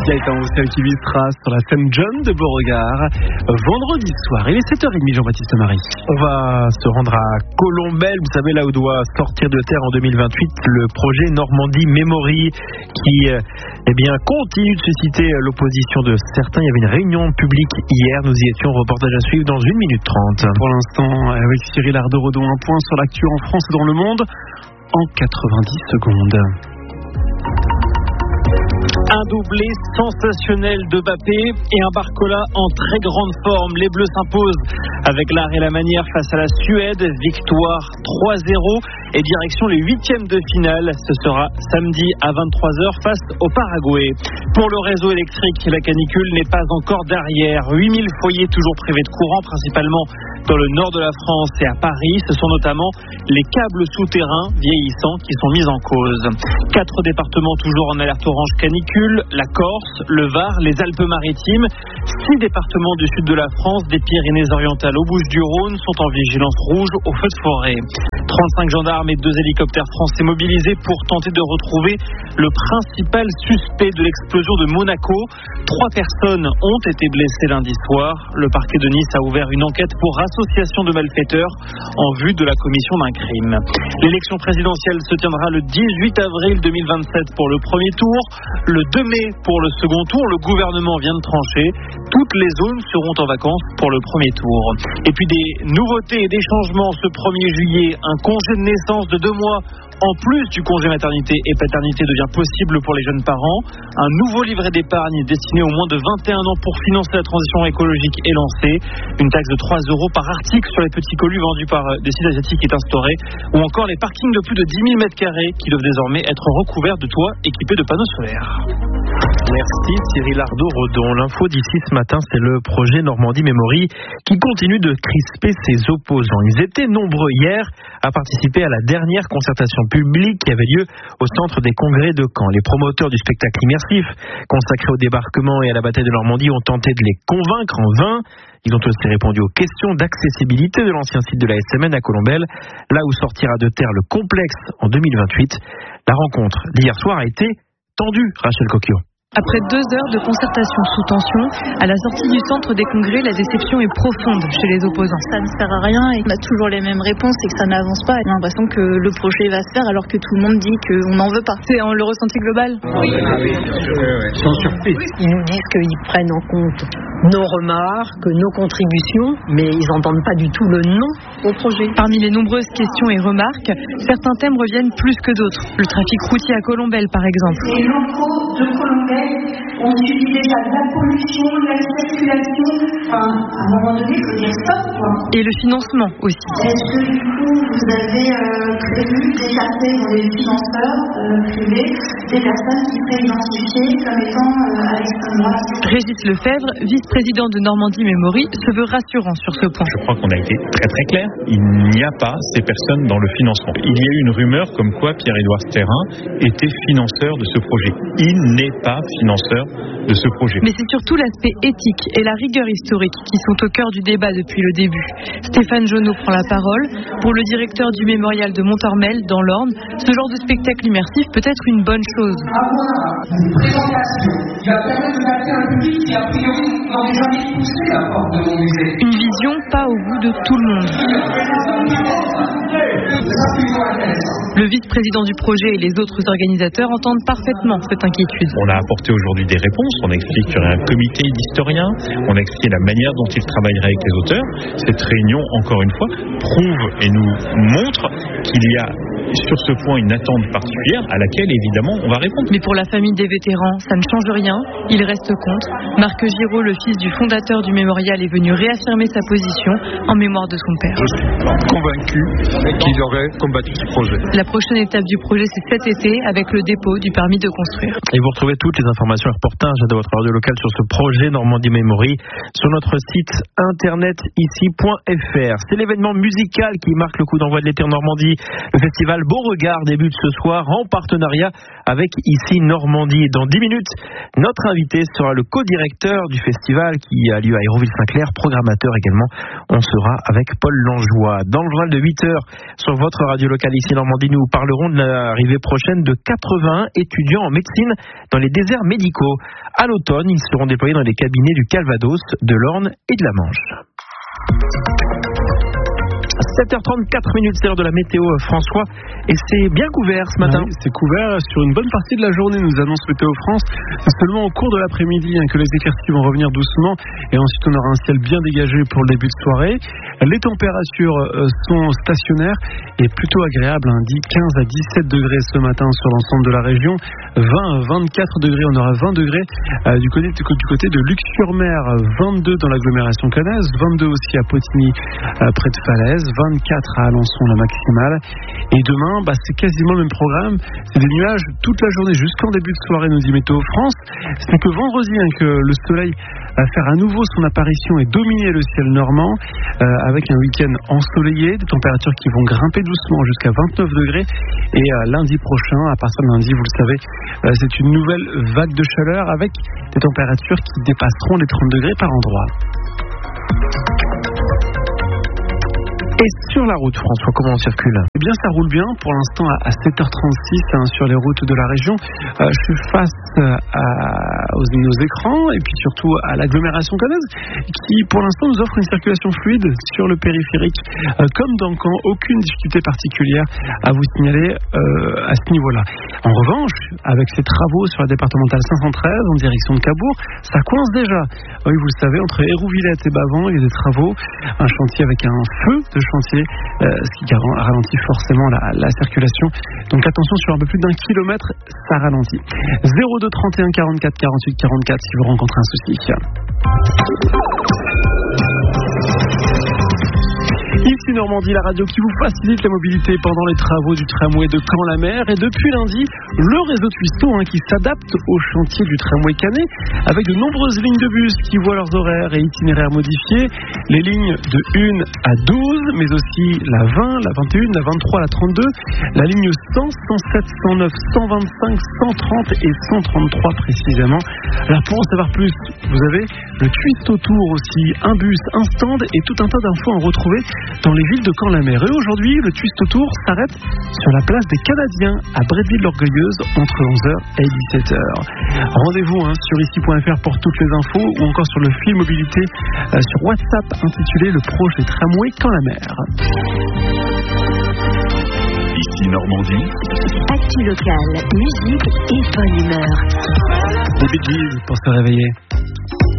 Spotlight qui illustrera sur la scène John de Beauregard vendredi soir. Il est 7h30, Jean-Baptiste Marie. On va se rendre à Colombelles, vous savez, là où doit sortir de terre en 2028 le projet Normandie Memory qui continue de susciter l'opposition de certains. Il y avait une réunion publique hier, nous y étions, reportage à suivre dans 1 minute 30. Pour l'instant, avec Cyril Ardo-Redon, un point sur l'actu en France et dans le monde en 90 secondes. Un doublé sensationnel de Mbappé et un Barcola en très grande forme. Les Bleus s'imposent avec l'art et la manière face à la Suède. Victoire 3-0 et direction les 8e de finale. Ce sera samedi à 23h face au Paraguay. Pour le réseau électrique, la canicule n'est pas encore derrière. 8000 foyers toujours privés de courant, principalement dans le nord de la France et à Paris. Ce sont notamment les câbles souterrains vieillissants qui sont mis en cause. 4 départements toujours en alerte orange canicule, la Corse, le Var, les Alpes-Maritimes. 6 départements du sud de la France, des Pyrénées-Orientales aux Bouches-du-Rhône, sont en vigilance rouge au feu de forêt. 35 gendarmes et 2 hélicoptères français mobilisés pour tenter de retrouver le principal suspect de l'explosion de Monaco. 3 personnes ont été blessées lundi soir. Le parquet de Nice a ouvert une enquête pour association de malfaiteurs en vue de la commission d'un crime. L'élection présidentielle se tiendra le 18 avril 2027 pour le premier tour, le 2 mai pour le second tour. Le gouvernement vient de trancher. Toutes les zones seront en vacances pour le premier tour. Et puis des nouveautés et des changements ce 1er juillet. Un congé de naissance de 2 mois en plus du congé maternité et paternité devient possible pour les jeunes parents. Un nouveau livret d'épargne destiné aux moins de 21 ans pour financer la transition écologique est lancé. Une taxe de 3 € par article sur les petits colis vendus par des sites asiatiques est instaurée. Ou encore les parkings de plus de 10 000 m² qui doivent désormais être recouverts de toits équipés de panneaux solaires. Merci Cyril Ardo-Redon. L'info d'ici ce matin, c'est le projet Normandie Memory qui continue de crisper ses opposants. Ils étaient nombreux hier à participer à la dernière concertation publique qui avait lieu au centre des congrès de Caen. Les promoteurs du spectacle immersif consacré au débarquement et à la bataille de Normandie ont tenté de les convaincre en vain. Ils ont aussi répondu aux questions d'accessibilité de l'ancien site de la SMN à Colombelles, là où sortira de terre le complexe en 2028. La rencontre d'hier soir a été tendue, Rachel Coquillon. Après 2 heures de concertation sous tension, à la sortie du centre des congrès, la déception est profonde chez les opposants. Ça ne sert à rien et on a toujours les mêmes réponses et que ça n'avance pas. On a l'impression que le projet va se faire alors que tout le monde dit qu'on n'en veut pas. C'est le ressenti global ? Oui. Sans surprise. Ils nous disent qu'ils prennent en compte nos remarques, nos contributions, mais ils n'entendent pas du tout le non au projet. Parmi les nombreuses questions et remarques, certains thèmes reviennent plus que d'autres. Le trafic routier à Colombelles, par exemple. Les locaux de Colombelles ont subi déjà de la pollution, de la circulation. À un moment donné, il faut dire stop, quoi. Et le financement aussi. Est-ce que du coup, vous avez prévu d'écarter dans les financeurs privés des personnes qui seraient identifiées comme étant à l'extrême droite? Régis Lefebvre, vice-président de Normandie Memory, se veut rassurant sur ce point. Je crois qu'on a été très très clair. Il n'y a pas ces personnes dans le financement. Il y a eu une rumeur comme quoi Pierre-Édouard Sterrin était financeur de ce projet. Il n'est pas financeur de ce projet. Mais c'est surtout l'aspect éthique et la rigueur historique qui sont au cœur du débat depuis le début. Stéphane Jonot prend la parole. Pour le directeur du mémorial de Montormel, dans l'Orne, ce genre de spectacle immersif peut être une bonne chose. Avoir une présentation qui va permettre de capter un public qui a priori n'aurait jamais poussé la porte de mon musée. Une vision pas au goût de tout le monde. Le vice-président du projet et les autres organisateurs entendent parfaitement cette inquiétude. On a apporté aujourd'hui des réponses. On explique qu'il y aurait un comité d'historiens. On a expliqué la manière dont ils travailleraient avec les auteurs. Cette réunion, encore une fois, prouve et nous montre qu'il y a sur ce point une attente particulière à laquelle évidemment on va répondre. Mais pour la famille des vétérans, ça ne change rien. Il reste contre. Marc Giraud, le fils du fondateur du mémorial, est venu réaffirmer sa position en mémoire de son père. Je suis convaincu qu'il aurait combattu ce projet. La prochaine étape du projet, c'est cet été avec le dépôt du permis de construire. Et vous retrouvez toutes les informations et reportages de votre radio locale sur ce projet Normandie Memory sur notre site internet ici.fr. C'est l'événement musical qui marque le coup d'envoi de l'été en Normandie. Le festival festival Beauregard débute ce soir en partenariat avec Ici Normandie. Et dans 10 minutes, notre invité sera le co-directeur du festival qui a lieu à Hérouville-Saint-Clair, programmateur également. On sera avec Paul Langeois. Dans le journal de 8h, sur votre radio locale Ici Normandie, nous parlerons de l'arrivée prochaine de 81 étudiants en médecine dans les déserts médicaux. À l'automne, ils seront déployés dans les cabinets du Calvados, de l'Orne et de la Manche. 7h34, c'est l'heure de la météo, François, et c'est bien couvert ce matin. Oui, c'est couvert sur une bonne partie de la journée, nous annonce Météo France. C'est seulement au cours de l'après-midi que les éclaircies vont revenir doucement, et ensuite on aura un ciel bien dégagé pour le début de soirée. Les températures sont stationnaires et plutôt agréables, 15 à 17 degrés ce matin sur l'ensemble de la région, 20 à 24 degrés, on aura 20 degrés du côté de Luc-sur-Mer, 22 dans l'agglomération caennaise, 22 aussi à Potigny près de Falaise, 24 à Alençon la maximale. Et demain, c'est quasiment le même programme. C'est des nuages toute la journée jusqu'en début de soirée, nous dit Météo France. C'est que vendredi que le soleil va faire à nouveau son apparition et dominer le ciel normand avec un week-end ensoleillé, des températures qui vont grimper doucement jusqu'à 29 degrés. Et lundi prochain, à partir de lundi, vous le savez, c'est une nouvelle vague de chaleur avec des températures qui dépasseront les 30 degrés par endroit. Et sur la route, François, comment on circule ? Eh bien, ça roule bien pour l'instant à 7h36 sur les routes de la région. Je suis face à nos écrans et puis surtout à l'agglomération caennaise qui, pour l'instant, nous offre une circulation fluide sur le périphérique. Comme dans le camp, aucune difficulté particulière à vous signaler à ce niveau-là. En revanche, avec ces travaux sur la départementale 513 en direction de Cabourg, ça coince déjà. Oui, vous le savez, entre Hérouvillette et Bavent, il y a des travaux, un chantier avec un feu de chantier, ce qui ralentit forcément la circulation. Donc attention, sur un peu plus d'1 kilomètre, ça ralentit. 02 31 44 48 44 si vous rencontrez un souci. Ici Normandie, la radio qui vous facilite la mobilité pendant les travaux du tramway de Caen-la-Mer. Et depuis lundi, le réseau Twisto qui s'adapte au chantier du tramway canet avec de nombreuses lignes de bus qui voient leurs horaires et itinéraires modifiés. Les lignes de 1 à 12, mais aussi la 20, la 21, la 23, la 32, la ligne 100, 107, 109, 125, 130 et 133 précisément. Alors pour en savoir plus, vous avez le Twisto Tour aussi, un bus, un stand et tout un tas d'infos à retrouver dans les villes de Caen-la-Mer. Et aujourd'hui, le Twisto Tour s'arrête sur la place des Canadiens à Bretteville-l'Orgueilleuse entre 11h et 17h. Rendez-vous sur ici.fr pour toutes les infos ou encore sur le fil mobilité sur WhatsApp intitulé Le projet tramway Caen-la-Mer. Ici Normandie. Actu locale, musique et bonne humeur. Des Bee Gees pour se réveiller.